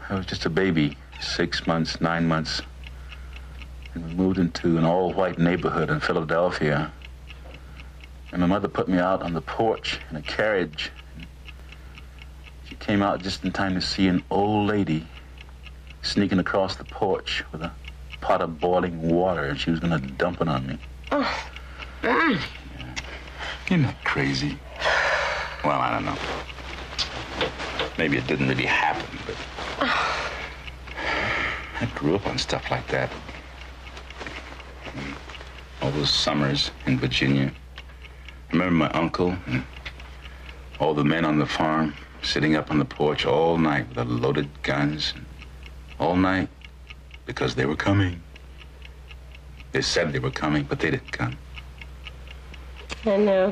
I was just a baby, 6 months, 9 months. And we moved into an all-white neighborhood in Philadelphia. And my mother put me out on the porch in a carriage. She came out just in time to see an old lady sneaking across the porch with a pot of boiling water, and she was going to dump it on me. Oh. Yeah. Isn't that crazy? Well, I don't know. Maybe it didn't really happen, but I grew up on stuff like that. All those summers in Virginia. I remember my uncle and all the men on the farm sitting up on the porch all night with their loaded guns. All night because they were coming. They said they were coming, but they didn't come. I know.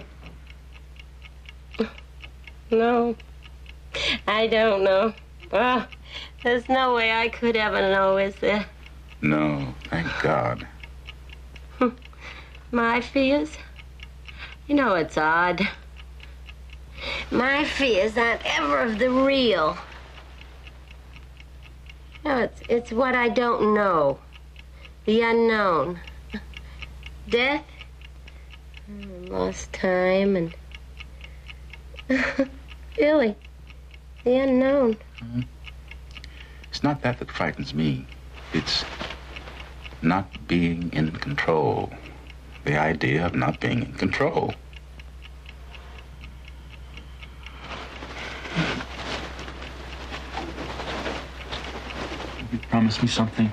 No. I don't know. Well, there's no way I could ever know, is there? No, thank God. My fears? You know, it's odd. My fears aren't ever of the real. No, it's what I don't know. The unknown. Death, lost time, and really, the unknown. Mm-hmm. It's not that frightens me. It's not being in control. The idea of not being in control. You promise me something?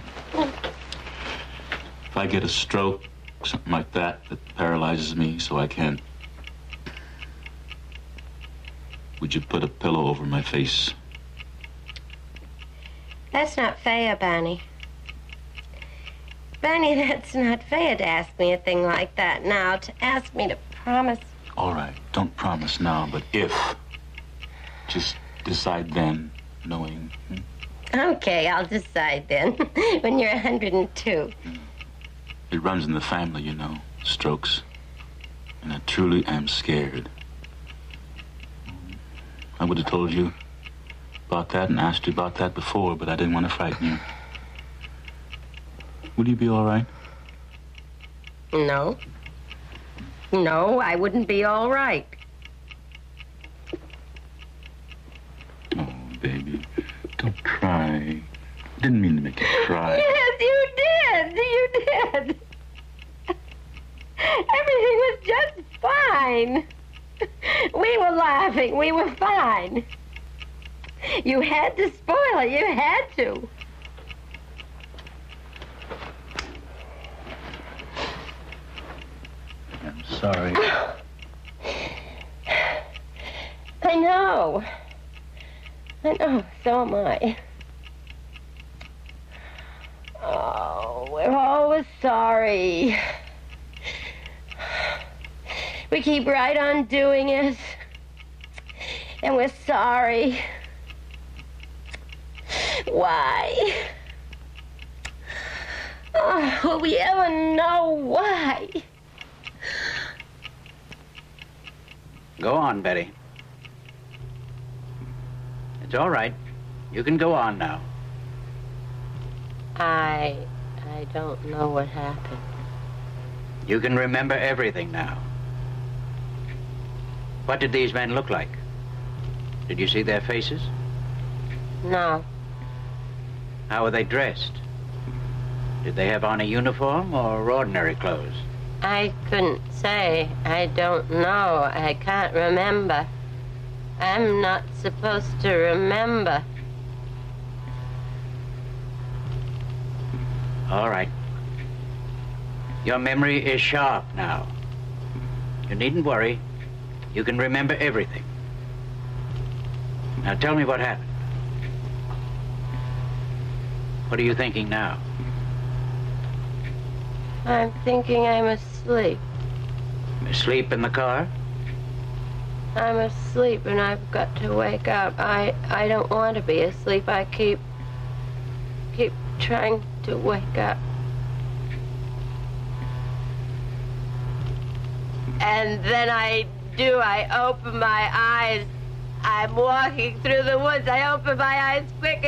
If I get a stroke, something like that paralyzes me so I can't, would you put a pillow over my face? That's not fair, Barney. Barney, that's not fair to ask me a thing like that now, to ask me to promise. All right, don't promise now, but if. Just decide then, knowing. Okay, I'll decide then, when you're 102. It runs in the family, you know, strokes. And I truly am scared. I would have told you about that and asked you about that before, but I didn't want to frighten you. Would you be all right? No. No, I wouldn't be all right. Oh, baby, don't cry. I didn't mean to make you cry. Yes, you did. You did. Everything was just fine. We were laughing. We were fine. You had to spoil it. You had to. I'm sorry. I know. I know. So am I. Oh, we're always sorry. We keep right on doing it. And we're sorry. Why? Oh, will we ever know why? Go on, Betty. It's all right. You can go on now. I don't know what happened. You can remember everything now. What did these men look like? Did you see their faces? No. How were they dressed? Did they have on a uniform or ordinary clothes? I couldn't say. I don't know. I can't remember. I'm not supposed to remember. All right. Your memory is sharp now. You needn't worry. You can remember everything. Now tell me what happened. What are you thinking now? I'm thinking I'm asleep. Asleep in the car? I'm asleep and I've got to wake up. I don't want to be asleep. I keep trying to wake up. And then I open my eyes. I'm walking through the woods. I open my eyes quick